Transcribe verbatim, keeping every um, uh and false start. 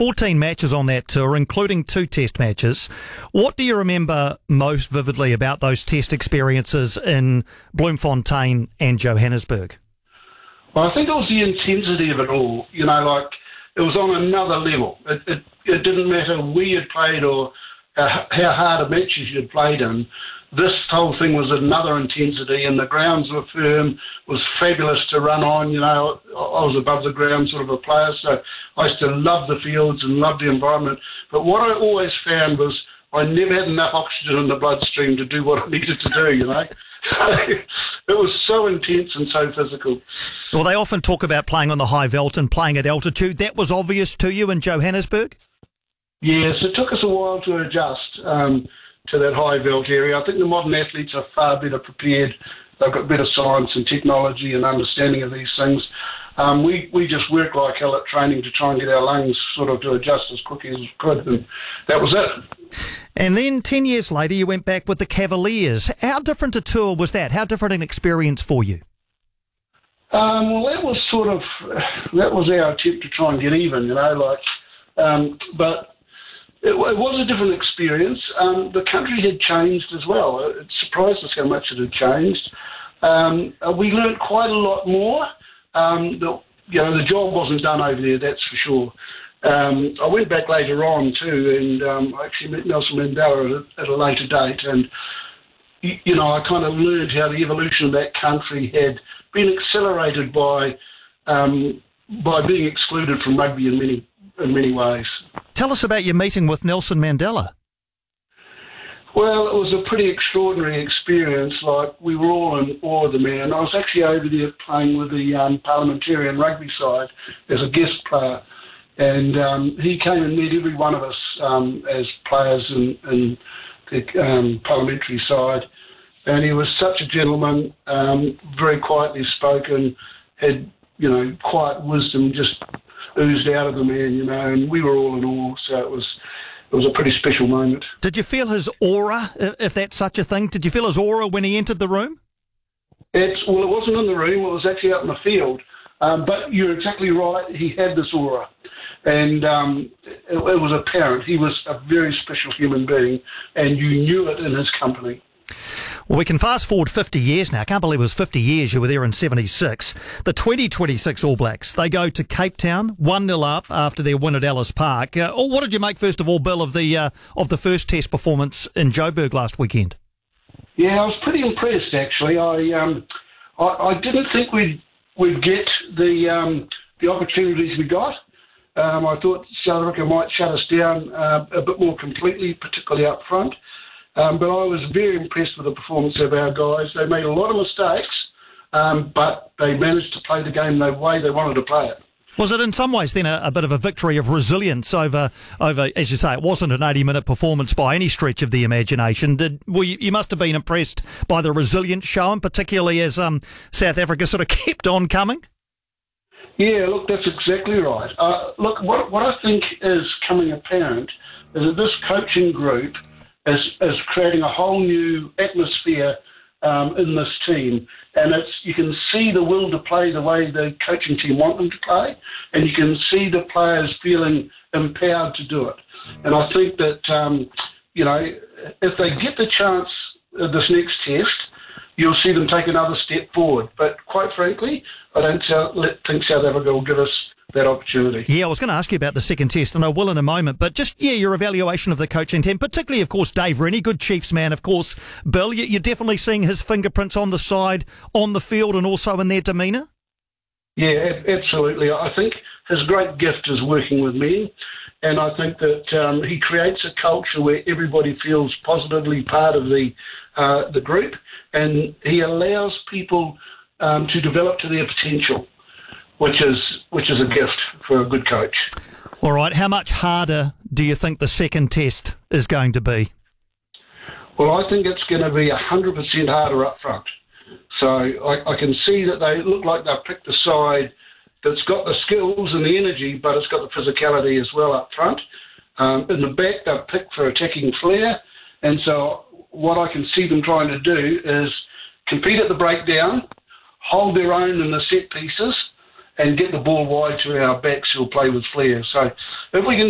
fourteen matches on that tour, including two test matches. What do you remember most vividly about those test experiences in Bloemfontein and Johannesburg? Well, I think it was the intensity of it all. You know, like, it was on another level. It, it, it didn't matter where you'd played or uh, how hard a matches you'd played in. This whole thing was another intensity, and the grounds were firm. It was fabulous to run on. You know, I was above the ground sort of a player, so I used to love the fields and love the environment. But what I always found was I never had enough oxygen in the bloodstream to do what I needed to do, you know. It was so intense and so physical. Well, they often talk about playing on the high veld and playing at altitude. That was obvious to you in Johannesburg? Yes, it took us a while to adjust um, to that high veld area. I think the modern athletes are far better prepared. They've got better science and technology and understanding of these things. Um, we, we just worked like hell at training to try and get our lungs sort of to adjust as quickly as we could, and that was it. And then ten years later, you went back with the Cavaliers. How different a tour was that? How different an experience for you? Um, well, that was sort of, that was our attempt to try and get even, you know, like, um, but it, it was a different experience. Um, the country had changed as well. It surprised us how much it had changed. Um, we learnt quite a lot more. Um, the, you know, the job wasn't done over there, that's for sure. Um, I went back later on too, and um, I actually met Nelson Mandela at a, at a later date, and you, you know, I kind of learned how the evolution of that country had been accelerated by um, by being excluded from rugby in many in many ways. Tell us about your meeting with Nelson Mandela. Well, it was a pretty extraordinary experience. Like, we were all in awe of the man. I was actually over there playing with the um, parliamentarian rugby side as a guest player, and um, he came and met every one of us um, as players in, in the um, parliamentary side. And he was such a gentleman, um, very quietly spoken, had, you know, quiet wisdom just oozed out of the man, you know, and we were all in awe, so it was it was a pretty special moment. Did you feel his aura, if that's such a thing? Did you feel his aura when he entered the room? It's, well, it wasn't in the room, it was actually out in the field. Um, but you're exactly right, he had this aura. And um, it, it was apparent. He was a very special human being, and you knew it in his company. Well, we can fast forward fifty years now. I can't believe it was fifty years. You were there in seventy-six. The twenty twenty-six All Blacks, they go to Cape Town, one nil up after their win at Ellis Park. Uh, oh, what did you make, first of all, Bill, of the uh, of the first Test performance in Joburg last weekend? Yeah, I was pretty impressed, actually. I um, I, I didn't think we'd we'd get the um, the opportunities we got. Um, I thought South Africa might shut us down uh, a bit more completely, particularly up front. Um, but I was very impressed with the performance of our guys. They made a lot of mistakes, um, but they managed to play the game the way they wanted to play it. Was it in some ways then a, a bit of a victory of resilience over, over, as you say, it wasn't an eighty-minute performance by any stretch of the imagination? Did well, you, you must have been impressed by the resilience shown, particularly as um, South Africa sort of kept on coming? Yeah, look, that's exactly right. Uh, look, what, what I think is coming apparent is that this coaching group is, is creating a whole new atmosphere um, in this team. And it's you can see the will to play the way the coaching team want them to play, and you can see the players feeling empowered to do it. And I think that, um, you know, if they get the chance of this next test, you'll see them take another step forward. But quite frankly, I don't think South Africa will give us that opportunity. Yeah, I was going to ask you about the second test, and I will in a moment, but just, yeah, your evaluation of the coaching team, particularly, of course, Dave Rennie, good Chiefs man, of course. Bill, you're definitely seeing his fingerprints on the side, on the field, and also in their demeanour? Yeah, absolutely. I think his great gift is working with men, and I think that um, he creates a culture where everybody feels positively part of the uh, the group, and he allows people um, to develop to their potential, which is which is a gift for a good coach. All right, how much harder do you think the second test is going to be? Well, I think it's going to be one hundred percent harder up front. So I, I can see that they look like they've picked a side that's got the skills and the energy, but it's got the physicality as well up front. Um, in the back, they've picked for attacking flair, and so what I can see them trying to do is compete at the breakdown, hold their own in the set pieces, and get the ball wide to our backs who'll play with flair. So if we can